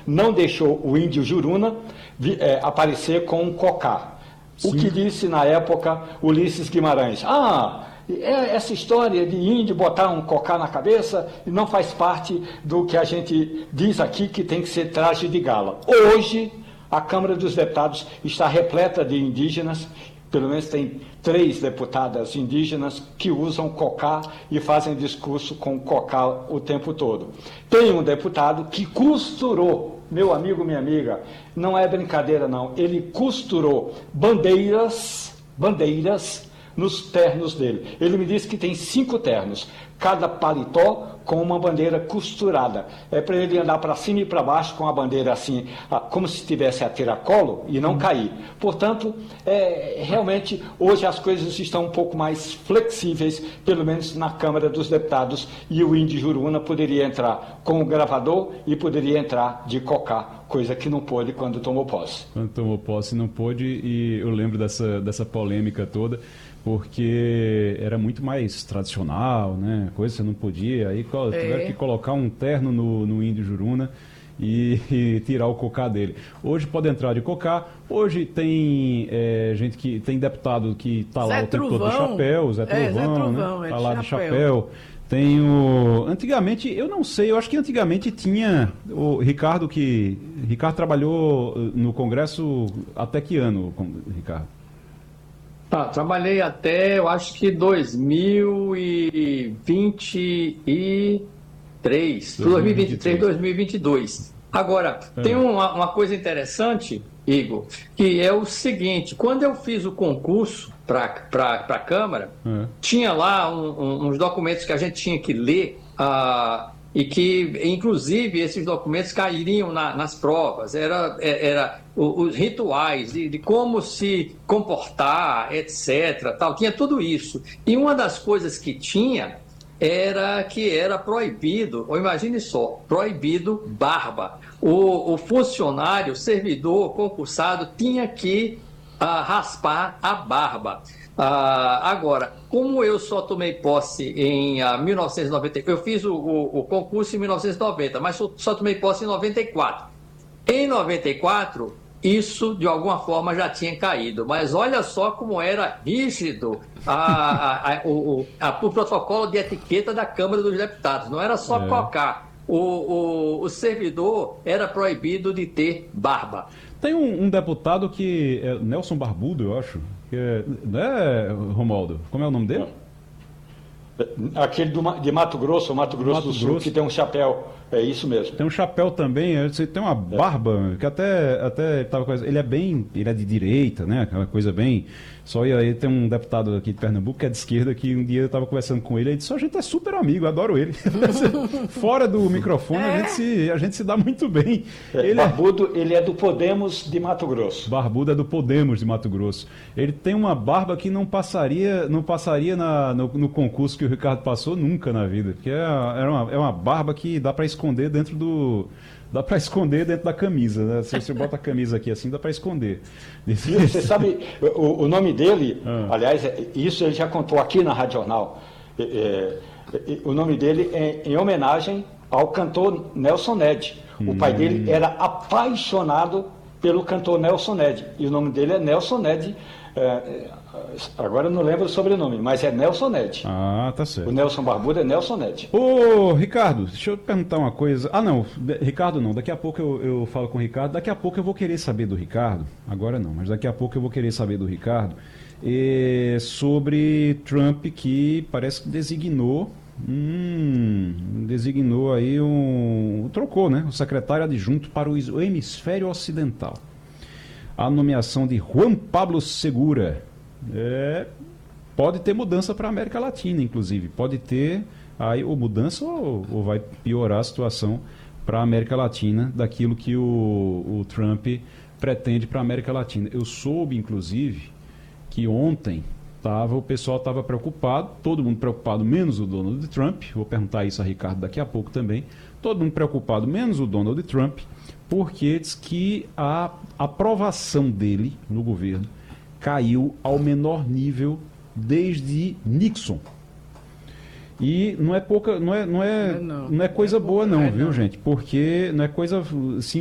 não deixou o índio Juruna aparecer com um cocá. Sim. O que disse na época Ulisses Guimarães? Essa história de índio botar um cocá na cabeça não faz parte do que a gente diz aqui que tem que ser traje de gala. Hoje, a Câmara dos Deputados está repleta de indígenas, pelo menos tem 3 deputadas indígenas que usam cocá e fazem discurso com cocá o tempo todo. Tem um deputado que costurou, meu amigo, minha amiga, não é brincadeira não, ele costurou bandeiras nos ternos dele. Ele me disse que tem 5 ternos, cada paletó com uma bandeira costurada. É para ele andar para cima e para baixo com a bandeira assim, como se estivesse a tiracolo e não cair. Portanto, realmente, hoje as coisas estão um pouco mais flexíveis, pelo menos na Câmara dos Deputados, e o índio Juruna poderia entrar com o gravador e poderia entrar de cocá, coisa que não pôde quando tomou posse. Quando tomou posse não pôde, e eu lembro dessa polêmica toda, porque era muito mais tradicional, né? Coisa que você não podia, aí tiveram que colocar um terno no índio Juruna e tirar o cocá dele. Hoje pode entrar de cocá, hoje tem gente que tem deputado que está lá o tempo todo de chapéu, Zé Trovão, né? Está lá de chapéu. Tem antigamente, eu não sei, eu acho que antigamente tinha o Ricardo trabalhou no Congresso até que ano, Ricardo? Trabalhei até, eu acho que 2023, 2022. Agora, tem uma coisa interessante, Igor, que é o seguinte: quando eu fiz o concurso para a Câmara, tinha lá uns documentos que a gente tinha que ler, e que, inclusive, esses documentos cairiam nas provas. Era os rituais de como se comportar, etc. Tal. Tinha tudo isso. E uma das coisas que tinha era que era proibido, ou imagine só, proibido barba. O funcionário, servidor, concursado, tinha que raspar a barba. Agora, como eu só tomei posse em 1990, eu fiz o concurso em 1990, mas só tomei posse em 94. Em 94, isso de alguma forma já tinha caído, mas olha só como era rígido o protocolo de etiqueta da Câmara dos Deputados. Não era só cocá. O servidor era proibido de ter barba. Tem um deputado que é Nelson Barbudo, eu acho. Não é, Romualdo? Como é o nome dele? Aquele de Mato Grosso do Sul, que tem um chapéu. É isso mesmo. Tem um chapéu também, tem uma barba, que até tava com... Ele é de direita, né? Aquela coisa bem... Só aí tem um deputado aqui de Pernambuco que é de esquerda, que um dia eu estava conversando com ele, ele disse: a gente é super amigo, eu adoro ele. Fora do microfone, a gente se dá muito bem. Barbudo, ele é do Podemos de Mato Grosso. Barbudo é do Podemos de Mato Grosso. Ele tem uma barba que não passaria no concurso que o Ricardo passou nunca na vida, porque é uma barba que dá para esconder dentro da camisa, né? Se você bota a camisa aqui assim, dá para esconder. Você sabe, o nome dele, aliás, isso ele já contou aqui na Rádio Jornal. O nome dele é em homenagem ao cantor Nelson Ned. O pai dele era apaixonado pelo cantor Nelson Ned. E o nome dele é Nelson Ned. Agora eu não lembro o sobrenome, mas é Nelson Ned. Tá certo. O Nelson Barbudo é Nelson Ned. Ô, Ricardo, deixa eu perguntar uma coisa. Não, Ricardo não, daqui a pouco eu falo com o Ricardo, daqui a pouco eu vou querer saber do Ricardo, agora não, mas daqui a pouco eu vou querer saber do Ricardo, sobre Trump, que parece que designou aí trocou, né, o secretário adjunto para o hemisfério ocidental. A nomeação de Juan Pablo Segura. Pode ter mudança para a América Latina, inclusive. Pode ter aí ou mudança ou vai piorar a situação para a América Latina daquilo que o Trump pretende para a América Latina. Eu soube, inclusive, que ontem o pessoal estava preocupado, todo mundo preocupado, menos o Donald Trump. Vou perguntar isso a Ricardo daqui a pouco também. Todo mundo preocupado, menos o Donald Trump, porque diz que a aprovação dele no governo caiu ao menor nível desde Nixon. E não é coisa boa não, viu, gente? Porque não é coisa